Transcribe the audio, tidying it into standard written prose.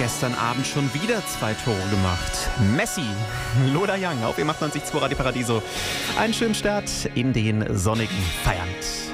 gestern Abend schon wieder 2 Tore gemacht. Messi, Loda Young auf E98 Radio Paradiso. Einen schönen Start in den sonnigen Feierabend.